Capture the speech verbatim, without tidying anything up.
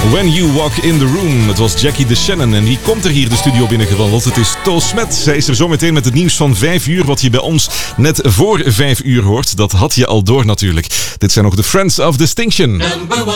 When You Walk in the Room. Het was Jackie DeShannon en die komt er hier de studio binnengewandeld. Het is Toos Smet. Zij is er zo meteen met het nieuws van vijf uur. Wat je bij ons net voor vijf uur hoort. Dat had je al door natuurlijk. Dit zijn nog de Friends of Distinction.